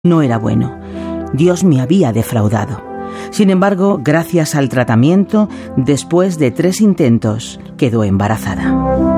no era bueno. Dios me había defraudado. Sin embargo, gracias al tratamiento, después de 3 intentos, quedó embarazada.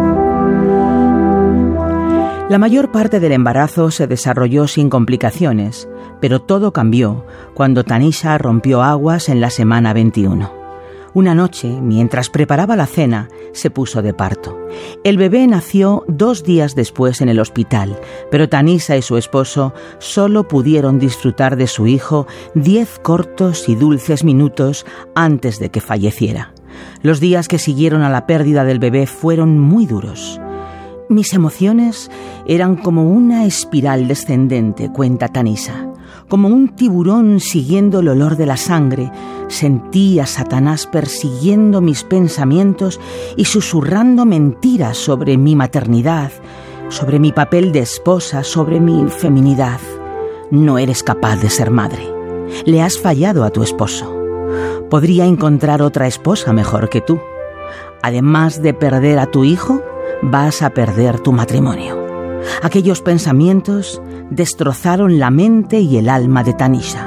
La mayor parte del embarazo se desarrolló sin complicaciones, pero todo cambió cuando Tanisha rompió aguas en la semana 21. Una noche, mientras preparaba la cena, se puso de parto. El bebé nació 2 días después en el hospital, pero Tanisha y su esposo solo pudieron disfrutar de su hijo 10 cortos y dulces minutos antes de que falleciera. Los días que siguieron a la pérdida del bebé fueron muy duros. Mis emociones eran como una espiral descendente, cuenta Tanisha. Como un tiburón siguiendo el olor de la sangre, sentí a Satanás persiguiendo mis pensamientos y susurrando mentiras sobre mi maternidad, sobre mi papel de esposa, sobre mi feminidad. No eres capaz de ser madre. Le has fallado a tu esposo. Podría encontrar otra esposa mejor que tú. Además de perder a tu hijo, vas a perder tu matrimonio. Aquellos pensamientos destrozaron la mente y el alma de Tanisha.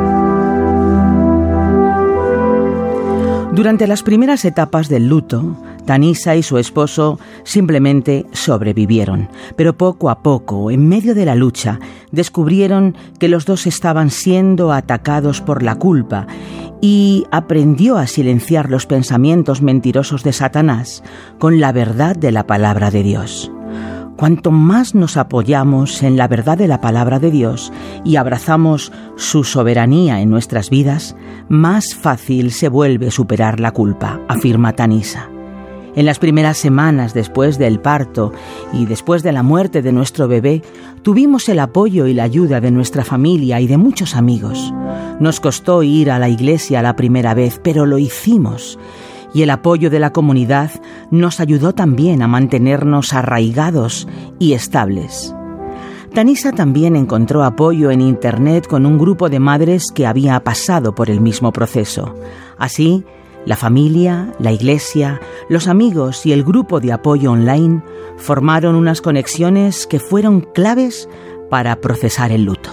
Durante las primeras etapas del luto, Tanisha y su esposo simplemente sobrevivieron, pero poco a poco, en medio de la lucha, descubrieron que los dos estaban siendo atacados por la culpa y aprendió a silenciar los pensamientos mentirosos de Satanás con la verdad de la palabra de Dios. Cuanto más nos apoyamos en la verdad de la palabra de Dios y abrazamos su soberanía en nuestras vidas, más fácil se vuelve superar la culpa, afirma Tanisha. En las primeras semanas después del parto y después de la muerte de nuestro bebé, tuvimos el apoyo y la ayuda de nuestra familia y de muchos amigos. Nos costó ir a la iglesia la primera vez, pero lo hicimos. Y el apoyo de la comunidad nos ayudó también a mantenernos arraigados y estables. Tanisha también encontró apoyo en Internet con un grupo de madres que había pasado por el mismo proceso. Así, la familia, la iglesia, los amigos y el grupo de apoyo online formaron unas conexiones que fueron claves para procesar el luto.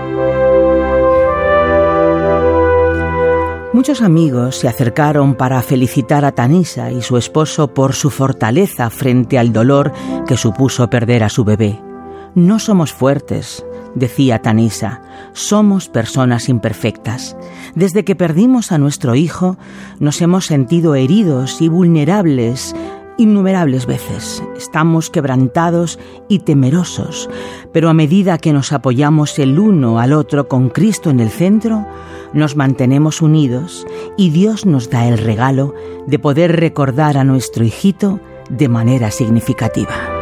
Muchos amigos se acercaron para felicitar a Tanisha y su esposo por su fortaleza frente al dolor que supuso perder a su bebé. No somos fuertes, decía Tanisha, somos personas imperfectas. Desde que perdimos a nuestro hijo, nos hemos sentido heridos y vulnerables innumerables veces. Estamos quebrantados y temerosos, pero a medida que nos apoyamos el uno al otro con Cristo en el centro, nos mantenemos unidos y Dios nos da el regalo de poder recordar a nuestro hijito de manera significativa.